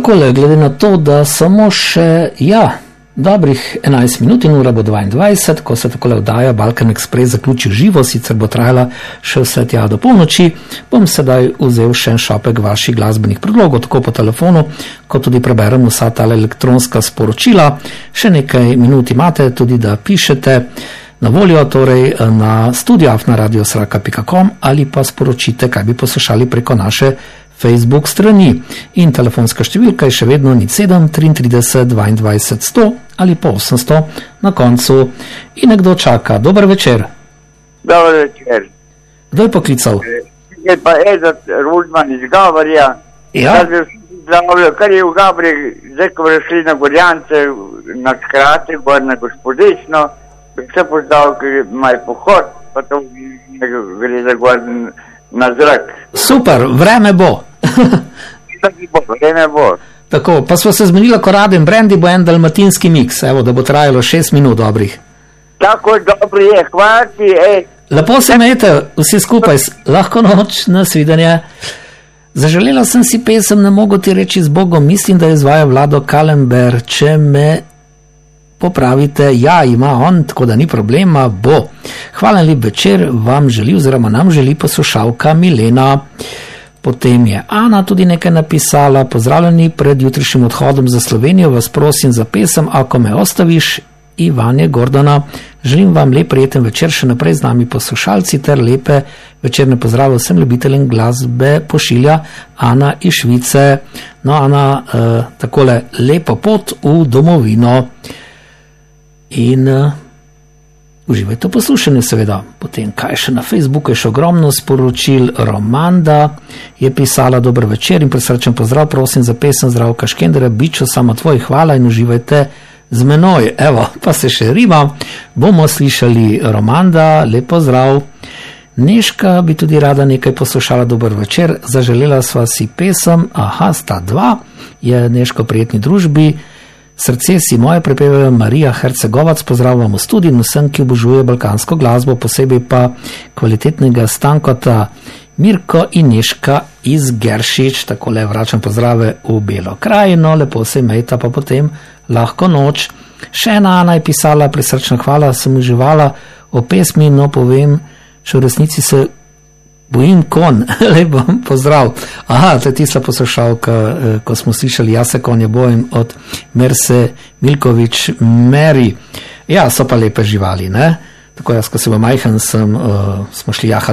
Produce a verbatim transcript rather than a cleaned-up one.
takole, glede na to, da samo še, ja, dobrih enajst minut in ura bo dvaindvajset, ko se takole oddaja Balkan Express zaključi živo, sicer bo trajala še vse tja do polnoči, bom sedaj vzel še en šopek vaših glasbenih predlogov, tako po telefonu, kot tudi preberem vsa ta elektronska sporočila. Še nekaj minut imate tudi, da pišete na voljo, torej na studio afna radio sraka pika com ali pa sporočite, kaj bi poslušali preko naše Facebook strani. In telefonska številka je še vedno nič sedem triintrideset dvaindvajset sto ali pa osemsto na koncu. In nekdo čaka. Dober večer. Dober večer. Kdo je poklical? Je pa Edot Rudman iz Gavarja. Ja? Zdravljajo, kar je v Gabri, zdaj ko bi šli na Gorjance, na Skrate, gor na Gospodično, bi se pozdal, ker imajo pohod, pa to gre za gor na zrak. Super, vreme bo. Vreme bo. Tako, pa smo se zmenili, ko radim brandy, bo en dalmatinski miks, evo, da bo trajalo šest minut dobrih. Tako dobro je, hvala ti, ej. Lepo se imejte, vsi skupaj, lahko noč, nasvidenje. Zaželela sem si pesem, ne mogo ti reči z Bogom, mislim, da izvaja Vlado Kalember, če me popravite, ja, ima on, tako da ni problema, bo. Hvala lep večer, vam želi oziroma nam želi poslušalka Milena. Potem je Ana tudi nekaj napisala, pozdravljeni pred jutrišnjim odhodom za Slovenijo, vas prosim za pesem, ako me ostaviš, Ivanje Gordona. Želim vam lep prijeten večer še naprej z nami poslušalci ter lepe večerne pozdrave vsem ljubiteljem glasbe pošilja Ana iz Švice. No, Ana, eh, takole lepo pot v domovino. In uh, uživajte poslušanje seveda. Potem kaj še na Facebooku je še ogromno sporočil. Romanda je pisala dober večer in presrečen pozdrav, prosim za pesem Zdravka Škendera, Bičo samo tvoj, hvala in uživajte z menoj. Evo, pa se še rima, bomo slišali Romanda, lep pozdrav. Neška bi tudi rada nekaj poslušala, dober večer, zaželela sva si pesem, aha, sta dva, je Neško prijetni družbi. Srce si moje prepeva Marija Hercegovac, pozdravljamo studi in vsem, ki obožuje balkansko glasbo, posebej pa kvalitetnega Stankota Mirko in Neška iz Geršič, takole vračam pozdrave v Belo krajino, lepo se imejta, pa potem lahko noč. Še ena Ana je pisala, presrčna hvala, sem uživala o pesmi, no povem, še v resnici se bojim kon, lepo pozdrav. Aha, to je tista poslušalka, ko smo slišali Jaz se konje bojim od Merse Milkovič Meri. Ja, so pa lepe živali, ne? Tako jaz, ko sem majhen, sem, uh, smo šli jahat